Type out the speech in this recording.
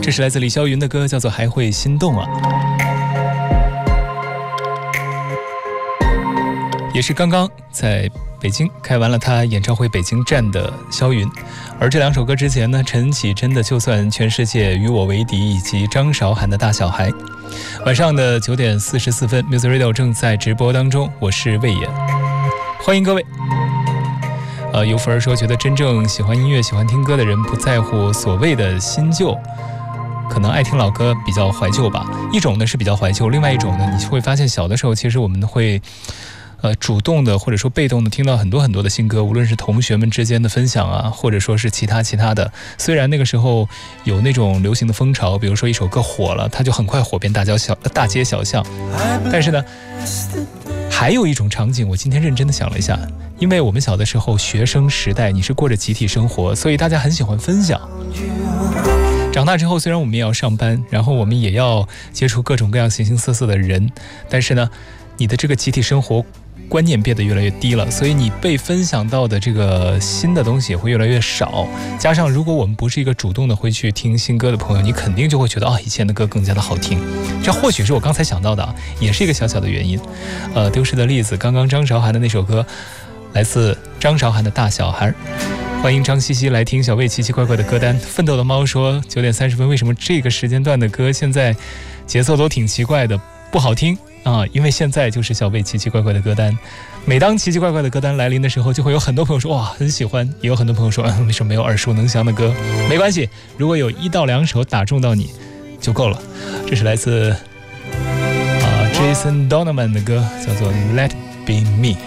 这是来自李霄云的歌，叫做《还会心动》啊。也是刚刚在北京开完了他演唱会北京站的霄云，而这两首歌之前呢，陈绮贞的《就算全世界与我为敌》以及张韶涵的《大小孩》。晚上的9点44分 Music Radio 正在直播当中，我是魏延，欢迎各位。有粉儿说，觉得真正喜欢音乐、喜欢听歌的人不在乎所谓的新旧，可能爱听老歌比较怀旧吧。一种呢是比较怀旧，另外一种呢，你会发现小的时候其实我们会主动的或者说被动的听到很多很多的新歌，无论是同学们之间的分享啊，或者说是其他的。虽然那个时候有那种流行的风潮，比如说一首歌火了，它就很快火遍大街小巷，但是呢，还有一种场景，我今天认真的想了一下，因为我们小的时候学生时代，你是过着集体生活，所以大家很喜欢分享。长大之后，虽然我们也要上班，然后我们也要接触各种各样形形色色的人，但是呢，你的这个集体生活观念变得越来越低了，所以你被分享到的这个新的东西也会越来越少。加上如果我们不是一个主动的会去听新歌的朋友，你肯定就会觉得以前的歌更加的好听。这或许是我刚才想到的，也是一个小小的原因。丢失的例子，刚刚张韶涵的那首歌来自张韶涵的《大小孩》。欢迎张西西来听小魏奇奇怪怪的歌单。奋斗的猫说9点30分，为什么这个时间段的歌现在节奏都挺奇怪的，不好听啊？因为现在就是小魏奇奇怪怪的歌单。每当奇奇怪怪的歌单来临的时候，就会有很多朋友说哇很喜欢，也有很多朋友说为什么没有耳熟能详的歌？没关系，如果有1到2首打中到你就够了。这是来自Jason Donovan 的歌，叫做 Let Be Me。